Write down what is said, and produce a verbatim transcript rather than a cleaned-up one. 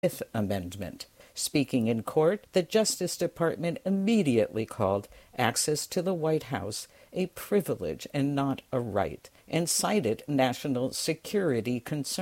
Fifth Amendment. Speaking in court, the Justice Department immediately called access to the White House a privilege and not a right, and cited national security concerns.